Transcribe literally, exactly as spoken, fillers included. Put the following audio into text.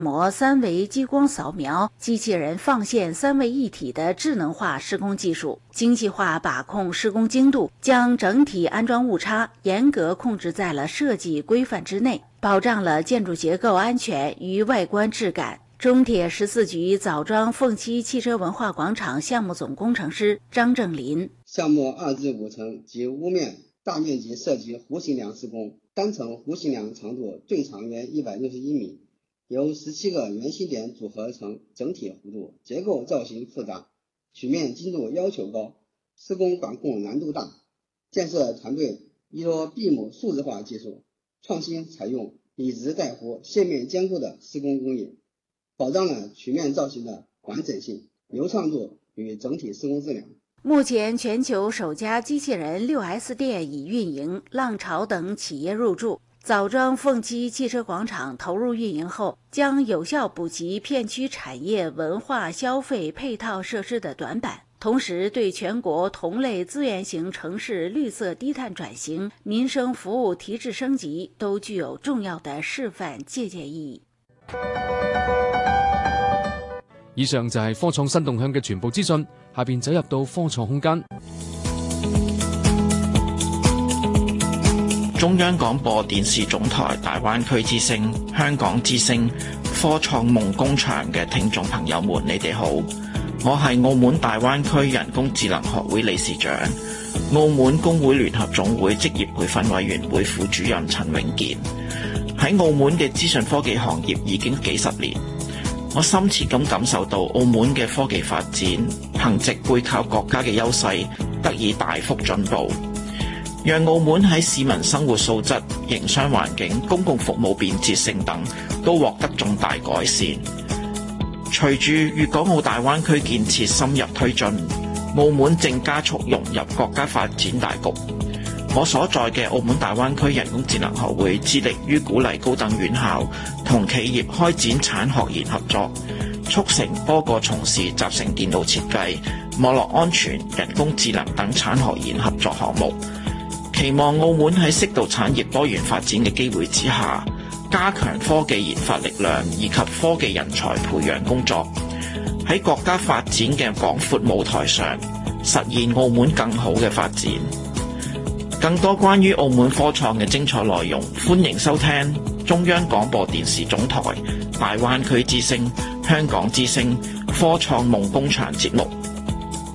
模三维激光扫描、机器人放线三位一体的智能化施工技术，精细化把控施工精度，将整体安装误差严格控制在了设计规范之内，保障了建筑结构安全与外观质感。中铁十四局枣庄凤栖汽车文化广场项目总工程师张正林： 项目二至五层及屋面大面积设计弧形梁施工，单层弧形梁长度最长约一百六十一米，由十七个圆心点组合成整体弧度，结构造型复杂，曲面精度要求高，施工管控难度大。建设团队依托 B I M 数字化技术，创新采用笔直带弧、线面兼顾的施工工艺，保障了曲面造型的完整性、流畅度与整体施工质量。 目前，全球首家机器人 六 S 店已运营，浪潮等企业入驻。枣庄凤栖汽车广场投入运营后，将有效补齐片区产业文化消费配套设施的短板，同时对全国同类资源型城市绿色低碳转型、民生服务提质升级都具有重要的示范借鉴意义。 以上就係科創新動向嘅全部資訊，下邊走入到科創空間。 中央廣播電視總台大灣區之聲、香港之聲、科創夢工場嘅聽眾朋友們，你哋好，我係澳門大灣區人工智能學會理事長、澳門工會聯合總會職業培訓委員會副主任陳永健。喺澳門嘅資訊科技行業已經幾十年，我深切咁感受到澳門嘅科技發展，憑藉背靠國家嘅優勢，得以大幅進步。讓澳門喺市民生活素質、營商環境、公共服務便捷性等都獲得重大改善。隨住粵港澳大灣區建設深入推進，澳門正加速融入國家發展大局。我所在嘅澳門大灣區人工智能學會致力於鼓勵高等院校同企業開展產學研合作，促成多個從事集成電腦設計、網絡安全、人工智能等產學研合作項目。期望澳門喺適度產業多元發展嘅機會之下，加強科技研發力量以及科技人才培養工作，喺國家發展嘅廣闊舞台上，實現澳門更好嘅發展。更多關於澳門科創嘅精彩內容，歡迎收聽中央廣播電視總台大灣區之聲、香港之聲科創夢工場節目。